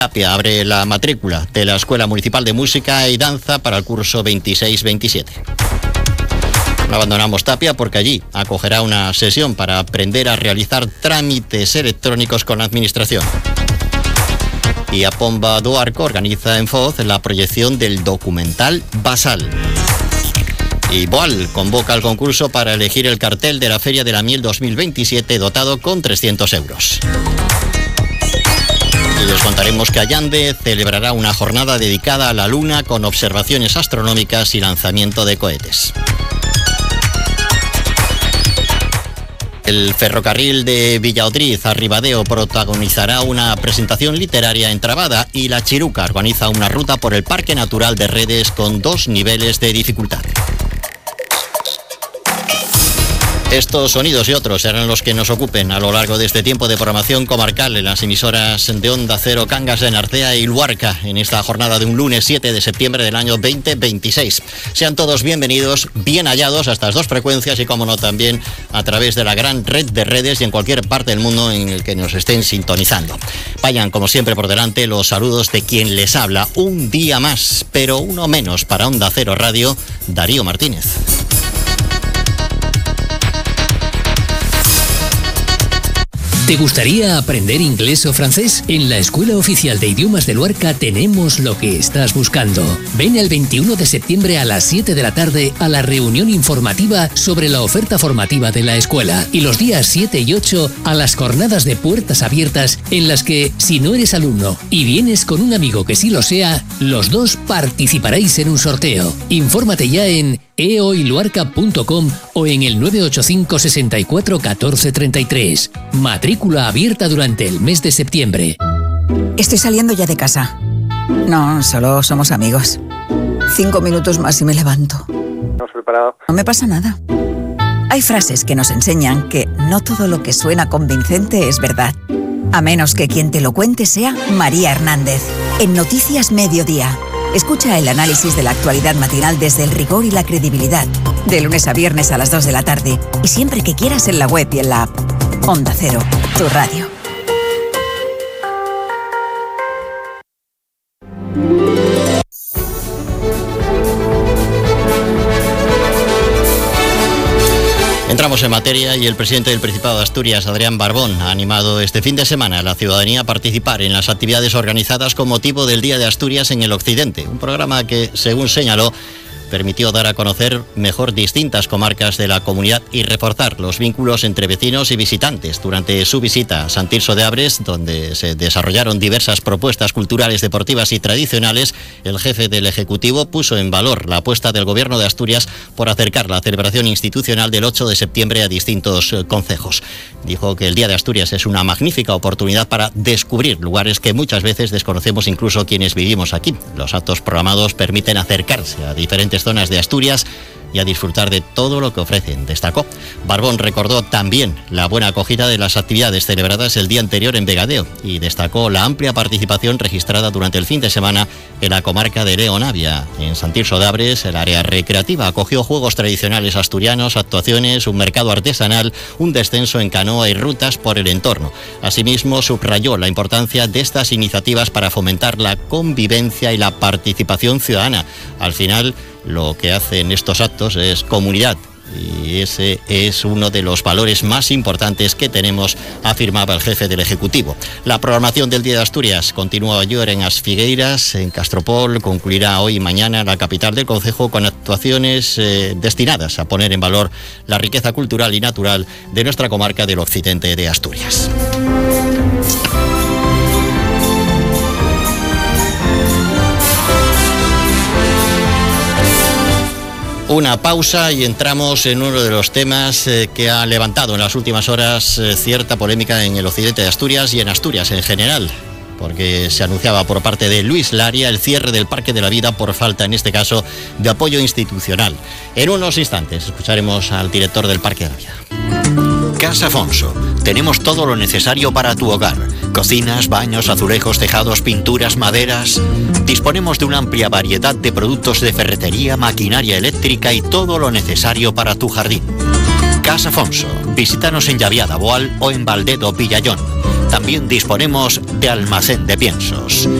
Tapia abre la matrícula de la Escuela Municipal de Música y Danza para el curso 26-27. No abandonamos Tapia porque allí acogerá una sesión para aprender a realizar trámites electrónicos con la Administración. Y Apomba Duarco organiza en Foz la proyección del documental Basal. Y Boal convoca el concurso para elegir el cartel de la Feria de la Miel 2027 dotado con 300 euros. Y les contaremos que Allande celebrará una jornada dedicada a la Luna con observaciones astronómicas y lanzamiento de cohetes. El ferrocarril de Villaodriz a Ribadeo protagonizará una presentación literaria en Trabada y La Chiruca organiza una ruta por el Parque Natural de Redes con 2 niveles de dificultad. Estos sonidos y otros serán los que nos ocupen a lo largo de este tiempo de programación comarcal en las emisoras de Onda Cero, Cangas de Narcea y Luarca en esta jornada de un lunes 7 de septiembre del año 2026. Sean todos bienvenidos, bien hallados a estas 2 frecuencias y, como no, también a través de la gran red de redes y en cualquier parte del mundo en el que nos estén sintonizando. Vayan, como siempre, por delante los saludos de quien les habla. Un día más, pero uno menos para Onda Cero Radio, Darío Martínez. ¿Te gustaría aprender inglés o francés? En la Escuela Oficial de Idiomas de Luarca tenemos lo que estás buscando. Ven el 21 de septiembre a las 7 de la tarde a la reunión informativa sobre la oferta formativa de la escuela. Y los días 7 y 8 a las jornadas de puertas abiertas en las que, si no eres alumno y vienes con un amigo que sí lo sea, los 2 participaréis en un sorteo. Infórmate ya en eoiluarca.com o en el 985 64 14 33. Matrícula abierta durante el mes de septiembre. Estoy saliendo ya de casa. No, solo somos amigos. 5 minutos más y me levanto. ¿Hemos preparado? No me pasa nada. Hay frases que nos enseñan que no todo lo que suena convincente es verdad. A menos que quien te lo cuente sea María Hernández. En Noticias Mediodía. Escucha el análisis de la actualidad matinal desde el rigor y la credibilidad. De lunes a viernes a las 2 de la tarde. Y siempre que quieras en la web y en la app. Onda Cero, tu radio. Entramos en materia y el presidente del Principado de Asturias, Adrián Barbón, ha animado este fin de semana a la ciudadanía a participar en las actividades organizadas con motivo del Día de Asturias en el Occidente. Un programa que, según señaló, permitió dar a conocer mejor distintas comarcas de la comunidad y reforzar los vínculos entre vecinos y visitantes. Durante su visita a Sant Tirso de Abres, donde se desarrollaron diversas propuestas culturales, deportivas y tradicionales, el jefe del Ejecutivo puso en valor la apuesta del Gobierno de Asturias por acercar la celebración institucional del 8 de septiembre a distintos concejos. Dijo que el Día de Asturias es una magnífica oportunidad para descubrir lugares que muchas veces desconocemos incluso quienes vivimos aquí. Los actos programados permiten acercarse a diferentes zonas de Asturias y a disfrutar de todo lo que ofrecen, destacó. Barbón recordó también la buena acogida de las actividades celebradas el día anterior en Vegadeo y destacó la amplia participación registrada durante el fin de semana en la comarca de Leonavia. En Sant Tirso de Abres, el área recreativa acogió juegos tradicionales asturianos, actuaciones, un mercado artesanal, un descenso en canoa y rutas por el entorno. Asimismo, subrayó la importancia de estas iniciativas para fomentar la convivencia y la participación ciudadana. Al final, lo que hacen estos actos es comunidad y ese es uno de los valores más importantes que tenemos, afirmaba el jefe del Ejecutivo. La programación del Día de Asturias continúa ayer en As Figueiras, en Castropol, concluirá hoy y mañana en la capital del concejo con actuaciones destinadas a poner en valor la riqueza cultural y natural de nuestra comarca del occidente de Asturias. Una pausa y entramos en uno de los temas que ha levantado en las últimas horas cierta polémica en el occidente de Asturias y en Asturias en general, porque se anunciaba por parte de Luis Laria el cierre del Parque de la Vida por falta, en este caso, de apoyo institucional. En unos instantes escucharemos al director del Parque de la Vida. Casa Afonso. Tenemos todo lo necesario para tu hogar. Cocinas, baños, azulejos, tejados, pinturas, maderas. Disponemos de una amplia variedad de productos de ferretería, maquinaria eléctrica y todo lo necesario para tu jardín. Casa Afonso. Visítanos en Llaviada, Boal o en Valdedo, Villayón. También disponemos de almacén de piensos.